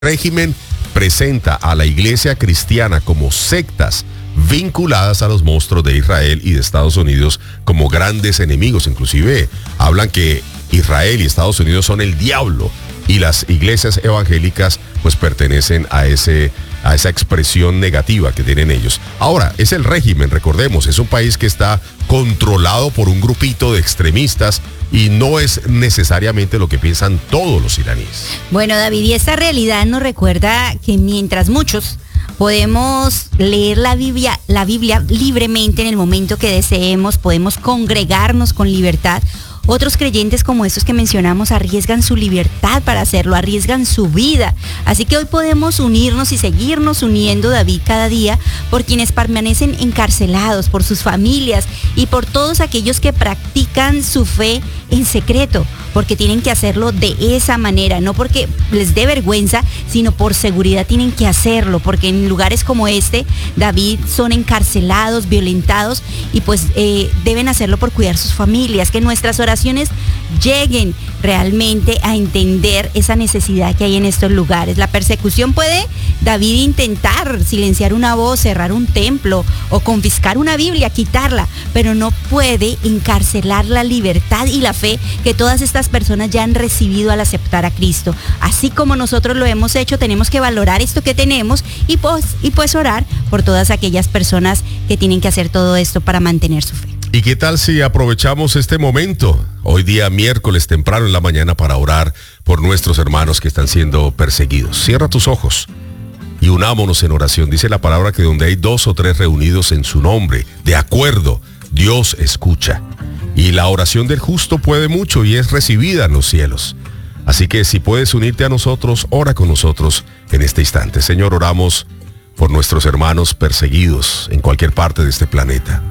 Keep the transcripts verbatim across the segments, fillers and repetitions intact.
régimen presenta a la iglesia cristiana como sectas vinculadas a los monstruos de Israel y de Estados Unidos como grandes enemigos. Inclusive hablan que Israel y Estados Unidos son el diablo y las iglesias evangélicas pues pertenecen a ese a esa expresión negativa que tienen ellos. Ahora, es el régimen, recordemos, es un país que está controlado por un grupito de extremistas y no es necesariamente lo que piensan todos los iraníes. Bueno, David, y esta realidad nos recuerda que mientras muchos podemos leer la Biblia, la Biblia libremente en el momento que deseemos, podemos congregarnos con libertad, otros creyentes como estos que mencionamos arriesgan su libertad para hacerlo, arriesgan su vida. Así que hoy podemos unirnos y seguirnos uniendo, David, cada día por quienes permanecen encarcelados, por sus familias y por todos aquellos que practican su fe en secreto, porque tienen que hacerlo de esa manera, no porque les dé vergüenza, sino por seguridad tienen que hacerlo, porque en lugares como este, David, son encarcelados, violentados y pues eh, deben hacerlo por cuidar sus familias, que nuestras oraciones lleguen realmente a entender esa necesidad que hay en estos lugares. La persecución puede, David, intentar silenciar una voz, cerrar un templo o confiscar una Biblia, quitarla, pero no puede encarcelar la libertad y la fe que todas estas personas ya han recibido al aceptar a Cristo. Así como nosotros lo hemos hecho, tenemos que valorar esto que tenemos y pues, y pues orar por todas aquellas personas que tienen que hacer todo esto para mantener su fe. ¿Y qué tal si aprovechamos este momento, hoy día miércoles temprano en la mañana, para orar por nuestros hermanos que están siendo perseguidos? Cierra tus ojos y unámonos en oración. Dice la palabra que donde hay dos o tres reunidos en su nombre, de acuerdo, Dios escucha. Y la oración del justo puede mucho y es recibida en los cielos. Así que si puedes unirte a nosotros, ora con nosotros en este instante. Señor, oramos por nuestros hermanos perseguidos en cualquier parte de este planeta.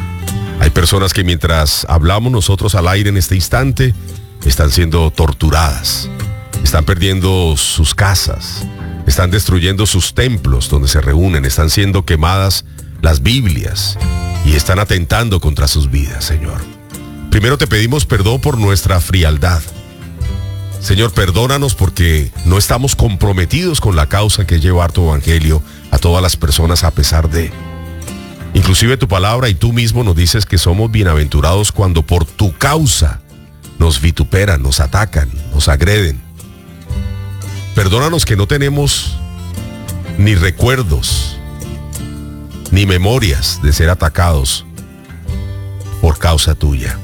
Hay personas que mientras hablamos nosotros al aire en este instante, están siendo torturadas, están perdiendo sus casas, están destruyendo sus templos donde se reúnen, están siendo quemadas las Biblias y están atentando contra sus vidas, Señor. Primero te pedimos perdón por nuestra frialdad. Señor, perdónanos porque no estamos comprometidos con la causa que es llevar tu evangelio a todas las personas a pesar de... Inclusive tu palabra y tú mismo nos dices que somos bienaventurados cuando por tu causa nos vituperan, nos atacan, nos agreden. Perdónanos que no tenemos ni recuerdos, ni memorias de ser atacados por causa tuya.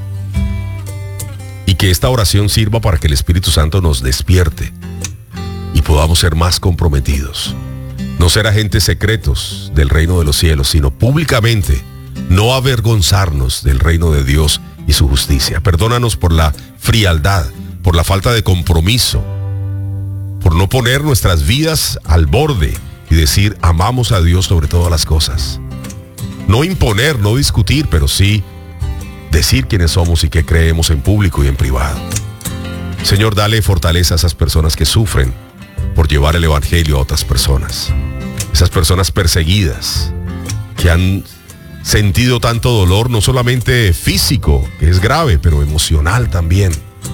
Y que esta oración sirva para que el Espíritu Santo nos despierte y podamos ser más comprometidos. No ser agentes secretos del reino de los cielos, sino públicamente no avergonzarnos del reino de Dios y su justicia. Perdónanos por la frialdad, por la falta de compromiso, por no poner nuestras vidas al borde y decir amamos a Dios sobre todas las cosas. No imponer, no discutir, pero sí decir quiénes somos y qué creemos en público y en privado. Señor, dale fortaleza a esas personas que sufren por llevar el evangelio a otras personas. Esas personas perseguidas que han sentido tanto dolor, no solamente físico, que es grave, pero emocional también.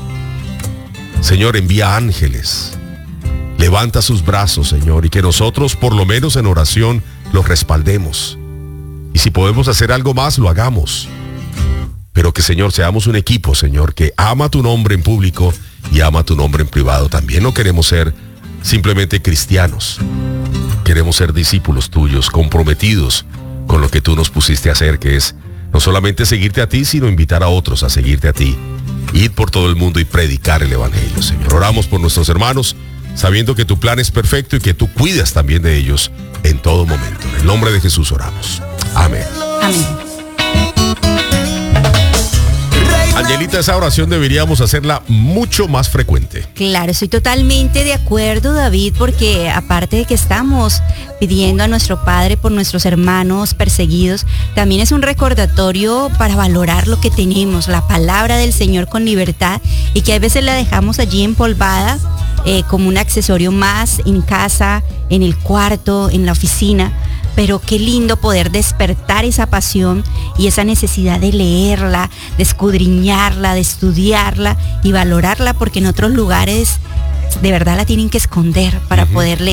Señor, envía ángeles, levanta sus brazos, Señor, y que nosotros, por lo menos en oración, los respaldemos. Y si podemos hacer algo más, lo hagamos. Pero que, Señor, seamos un equipo, Señor, que ama tu nombre en público y ama tu nombre en privado. También no queremos ser simplemente cristianos. Queremos ser discípulos tuyos, comprometidos con lo que tú nos pusiste a hacer, que es no solamente seguirte a ti, sino invitar a otros a seguirte a ti. Ir por todo el mundo y predicar el evangelio, Señor. Oramos por nuestros hermanos, sabiendo que tu plan es perfecto y que tú cuidas también de ellos en todo momento. En el nombre de Jesús oramos. Amén. Amén. Angelita, esa oración deberíamos hacerla mucho más frecuente. Claro, estoy totalmente de acuerdo, David, porque aparte de que estamos pidiendo a nuestro Padre por nuestros hermanos perseguidos, también es un recordatorio para valorar lo que tenemos, la palabra del Señor con libertad, y que a veces la dejamos allí empolvada eh, como un accesorio más en casa, en el cuarto, en la oficina. Pero qué lindo poder despertar esa pasión y esa necesidad de leerla, de escudriñarla, de estudiarla y valorarla, porque en otros lugares de verdad la tienen que esconder para Ujú. poder leer